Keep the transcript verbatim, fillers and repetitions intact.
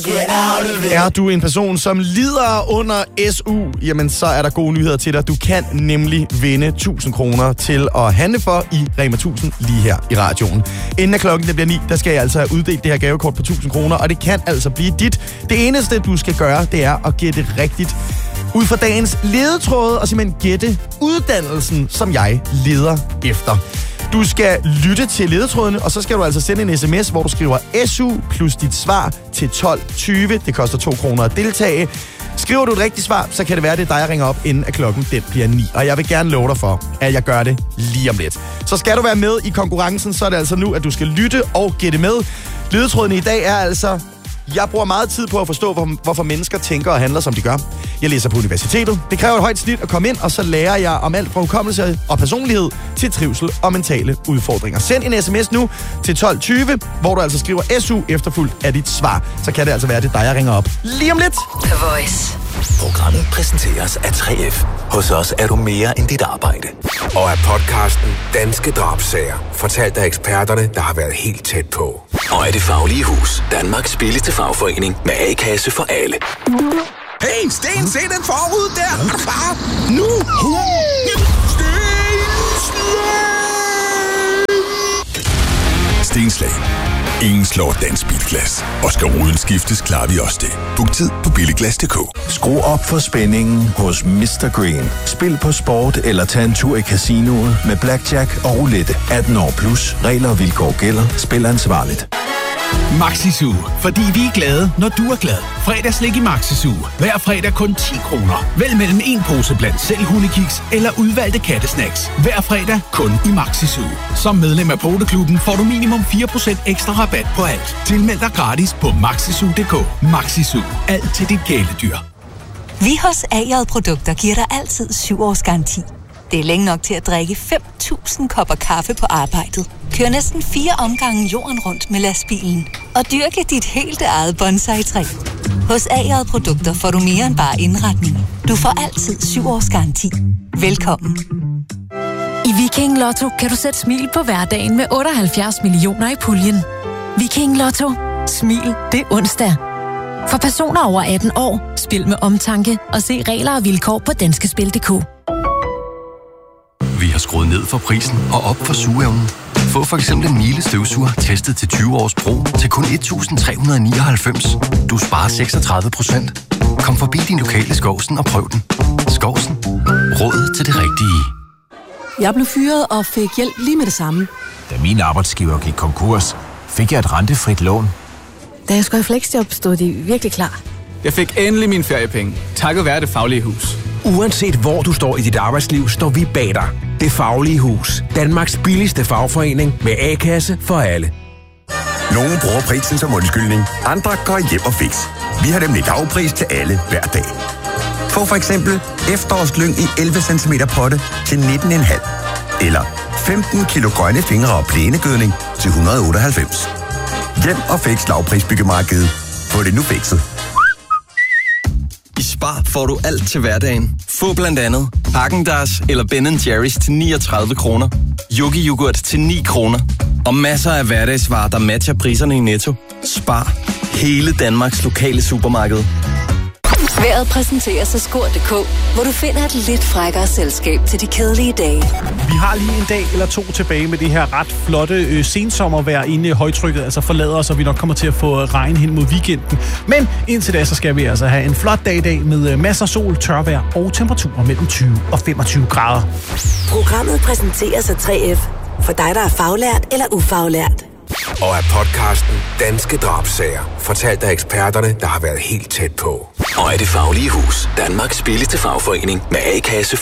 Er du en person, som lider under S U, jamen så er der gode nyheder til dig. Du kan nemlig vinde tusind kroner til at handle for i Rema tusind lige her i radioen. Inden af klokken det bliver ni, der skal jeg altså have uddelt det her gavekort på tusind kroner, og det kan altså blive dit. Det eneste, du skal gøre, det er at gætte rigtigt ud fra dagens ledetråde, og simpelthen gætte uddannelsen, som jeg leder efter. Du skal lytte til ledetrådene, og så skal du altså sende en sms, hvor du skriver S U plus dit svar til tolv tyve. Det koster to kroner at deltage. Skriver du et rigtigt svar, så kan det være, det er dig, der ringer op, inden at klokken den bliver ni. Og jeg vil gerne love dig for, at jeg gør det lige om lidt. Så skal du være med i konkurrencen, så er det altså nu, at du skal lytte og gætte med. Ledetrådene i dag er altså: jeg bruger meget tid på at forstå, hvorfor mennesker tænker og handler, som de gør. Jeg læser på universitetet. Det kræver et højt snit at komme ind, og så lærer jeg om alt fra hukommelse og personlighed til trivsel og mentale udfordringer. Send en sms nu til tolv tyve, hvor du altså skriver S U efterfulgt af dit svar. Så kan det altså være, det er dig, jeg ringer op lige om lidt. The Voice. Programmet præsenteres af tre F. Hos os er du mere end dit arbejde. Og af podcasten Danske Drabssager, fortalt af eksperterne, der har været helt tæt på. Og af Det Faglige Hus, Danmarks billigste fagforening med A-kasse for alle. Hey, Sten, se den forud der! Er du klar? Nu! Sten! Stenslag. Ingen slår dansk bilglas. Og skal ruden skiftes, klarer vi også det. Book tid på billiglas punktum d k. Skru op for spændingen hos mister Green. Spil på sport eller tag en tur i casinoet med blackjack og roulette. atten år plus. Regler og vilkår gælder. Spil ansvarligt. Maxi-Zoo. Fordi vi er glade, når du er glad. Fredagslik i Maxi-Zoo. Hver fredag kun ti kroner. Vælg mellem en pose blandt selv hundekiks eller udvalgte kattesnacks. Hver fredag kun i Maxi-Zoo. Som medlem af Poteklubben får du minimum fire procent ekstra rabat på alt. Tilmeld dig gratis på maxizoo punktum d k. Maxi-Zoo. Alt til dit kæledyr. Vi hos A J Produkter giver dig altid syv års garanti. Det er længe nok til at drikke fem tusind kopper kaffe på arbejdet. Kør næsten fire omgange jorden rundt med lastbilen. Og dyrke dit helt eget bonsai-træ. Hos A J Produkter får du mere end bare indretning. Du får altid syv års garanti. Velkommen. I Viking Lotto kan du sætte smil på hverdagen med otteoghalvfjerds millioner i puljen. Viking Lotto. Smil det onsdag. For personer over atten år, spil med omtanke og se regler og vilkår på danskespil punktum d k. Vi har skruet ned for prisen og op for sugeevnen. Få for eksempel en Miele støvsuger testet til tyve års brug til kun et tusind tre hundrede nioghalvfems. Du sparer seksogtredive procent. Kom forbi din lokale Skovsen og prøv den. Skovsen. Råd til det rigtige. Jeg blev fyret og fik hjælp lige med det samme. Da min arbejdsgiver gik konkurs, fik jeg et rentefrit lån. Da jeg skulle i fleksjob, stod de virkelig klar. Jeg fik endelig mine feriepenge, takket være Det Faglige Hus. Uanset hvor du står i dit arbejdsliv, står vi bag dig. Det Faglige Hus. Danmarks billigste fagforening med A-kasse for alle. Nogle bruger prisen som undskyldning. Andre går hjem og fix. Vi har nemlig lavpris til alle hver dag. Få for eksempel efterårslyng i elleve centimeter potte til nitten komma fem. Eller femten kilo grønne fingre og plænegødning til et hundrede og otteoghalvfems. Hjem og fix lavprisbyggemarkedet. Få det nu fikset. I Spar får du alt til hverdagen. Få blandt andet Häagen-Dazs eller Ben and Jerry's til niogtredive kroner. Yogi yoghurt til ni kroner. Og masser af hverdagsvarer, der matcher priserne i Netto. Spar. Hele Danmarks lokale supermarked. Vejret præsenteres af Skor punktum d k, hvor du finder et lidt frækkere selskab til de kedelige dage. Vi har lige en dag eller to tilbage med det her ret flotte øh, sensommervejr inde i højtrykket, altså forlader os, og vi nok kommer til at få regn hen mod weekenden. Men indtil da, så skal vi altså have en flot dag i dag med øh, masser af sol, tørvejr og temperaturer mellem tyve og femogtyve grader. Programmet præsenteres af tre F for dig, der er faglært eller ufaglært. Og af podcasten Danske Drabssager, fortalt af eksperterne, der har været helt tæt på. Og af Det Faglige Hus, Danmarks billigste fagforening med A-kasse